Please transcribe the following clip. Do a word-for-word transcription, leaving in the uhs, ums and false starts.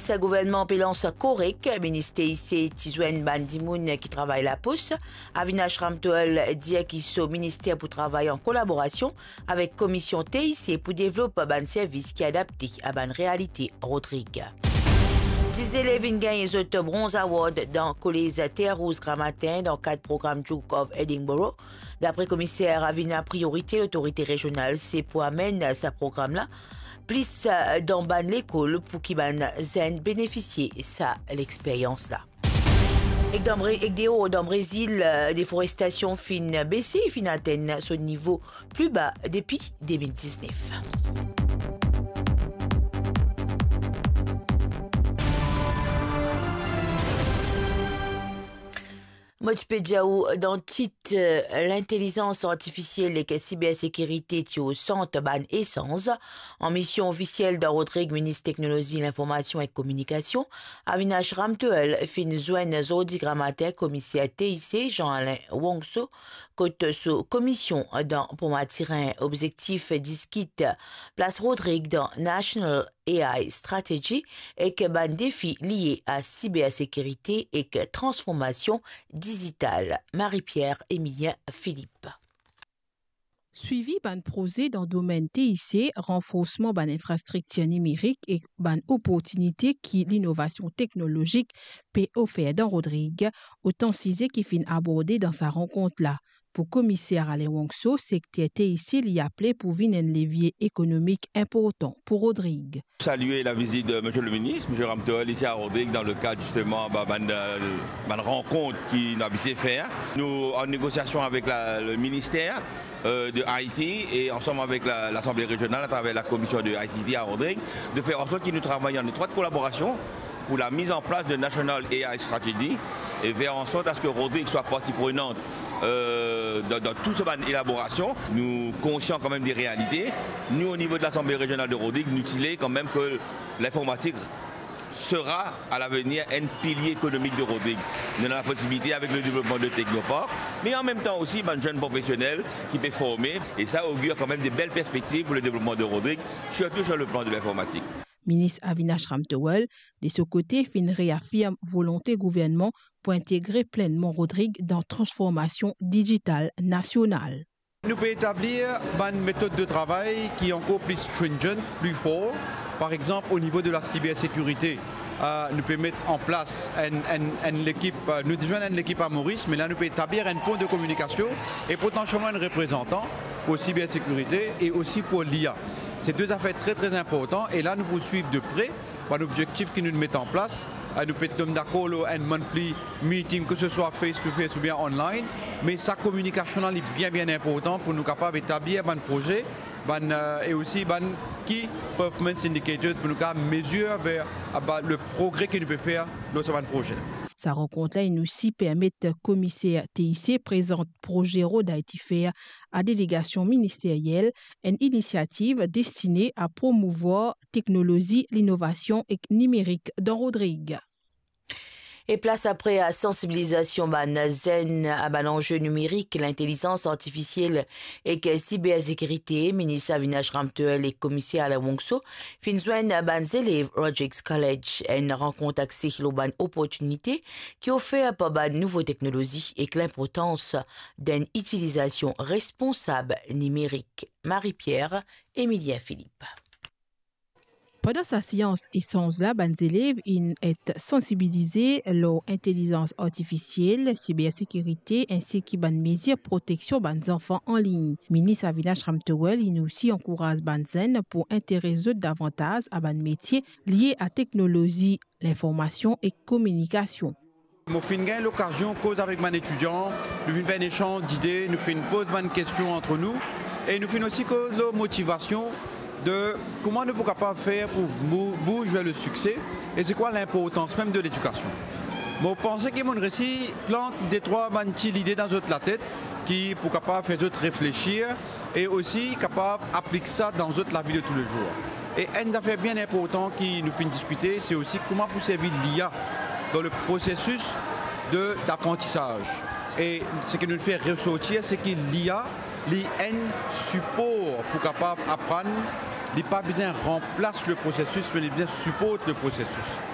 Place gouvernement Pélance Korek, ministre ici Tizwen Bandimoun qui travaille la pousse. Avinash Ramtoel dit qu'il est au ministère pour travailler en collaboration avec commission T I C pour développer un service qui est adapté à une réalité Rodrigue. dix élèves ont gagné le Bronze Award dans le collège Terre Rouge Gramatin dans le cadre du programme Duke of Edinburgh. D'après le commissaire Avina Priorité, l'autorité régionale, c'est pour amener ce programme-là plus dans l'école pour qu'ils puissent bénéficier de l'expérience-là. Et dans le Brésil, la déforestation fin baissée et fin atteint son niveau plus bas depuis deux mille dix-neuf. Modpediaou, dans le titre l'intelligence artificielle et la cybersécurité au centre ban essence, en mission officielle de Rodrigue, ministre Technologie, l'Information et Communication, Avinash Ramtoel, fin joine Zodi Grammaire, commissaire T I C, Jean-Alain Wongso, côté sous commission dans, pour m'attirer un objectif disquite, place Rodrigue dans National A I Strategy et que ban défi lié à cybersécurité et que transformation digitale. Marie-Pierre Emilien Philippe. Suivi ban projet dans le domaine T I C, renforcement ban infrastructure numérique et ban opportunité qui l'innovation technologique peut offrir dans Rodrigue, autant cisé qui fin abordé dans sa rencontre là. Pour commissaire Alain Wongso, secteur T I C l'y appelé pour venir un levier économique important pour Rodrigue. Saluer la visite de M. le ministre, M. Ramtoel, ici à Rodrigue, dans le cadre justement d'une rencontre qu'il a habité faire. Nous, en négociation avec la, le ministère euh, de I T et ensemble avec l'Assemblée la, régionale à travers la commission de I C T à Rodrigue, de faire en sorte que nous travaillons en étroite collaboration pour la mise en place de National A I Strategy et faire en sorte à ce que Rodrigue soit partie prenante euh, dans, dans toute cette élaboration. Nous conscients quand même des réalités. Nous, au niveau de l'Assemblée régionale de Rodrigue, nous disons quand même que l'informatique sera à l'avenir un pilier économique de Rodrigue. Nous avons la possibilité avec le développement de Technopark, mais en même temps aussi un jeune professionnel qui peut former. Et ça augure quand même des belles perspectives pour le développement de Rodrigue, surtout sur le plan de l'informatique. Ministre Avinash Ramtoel, de ce côté, fin réaffirme volonté gouvernement pour intégrer pleinement Rodrigue dans la transformation digitale nationale. Nous pouvons établir une méthode de travail qui est encore plus stringent, plus fort. Par exemple, au niveau de la cybersécurité, euh, nous pouvons mettre en place une, une, une équipe, euh, nous joignons l'équipe à Maurice, mais là nous pouvons établir un point de communication et potentiellement un représentant pour cybersécurité et aussi pour l'I A. C'est deux affaires très très importantes et là nous poursuivons de près un objectif que nous mettons en place. Nous pouvons d'accord un monthly meeting, que ce soit face-to-face ou bien online, mais sa communication est bien bien importante pour nous capables d'établir un projet ban, euh, et aussi ban key performance indicators pour nous mesurer vers bah, le progrès que nous pouvons faire dans ce projet. Sa rencontre-là, il nous aussi permet de commissaire T I C présente projet Road I T Fair à délégation ministérielle, une initiative destinée à promouvoir technologie, l'innovation et numérique dans Rodrigue. Et place après à sensibilisation ban zen à ban enjeu numérique, l'intelligence artificielle et que cybersécurité, ministre Avinash Ramtoel et commissaire Alain Wongso, fin joine à ban élèves Rodrigues College, une rencontre axée sur ban opportunité qui offre par ban nouvelles technologies et que l'importance d'une utilisation responsable numérique. Marie-Pierre Emilien Philippe. Pendant sa science et sciences-là, les élèves sont sensibilisés à l'intelligence artificielle, cybersécurité ainsi que les mesures de protection des enfants en ligne. Ministre Avinash Ramtoel il nous aussi encourage les jeunes pour intéresser davantage à des métiers liés à la technologie, l'information et la communication. Nous avons l'occasion de cause avec mes étudiants, nous faisons un échange d'idées, nous faisons pose de questions entre nous et nous faisons aussi cause de motivation de comment nous sommes capables de faire pour bouger vers le succès et c'est quoi l'importance même de l'éducation. Moi, je pense que mon récit plante des trois petites idées dans la tête qui pour capable faire d'autres réfléchir et aussi capable d'appliquer ça dans la vie de tous les jours. Et une affaire bien importante qui nous fait discuter, c'est aussi comment pour servir l'I A dans le processus d'apprentissage. Et ce qui nous fait ressortir, c'est que l'I A est un support pour capable apprendre. Il n'est pas besoin de remplacer le processus, mais il vient supporter le processus.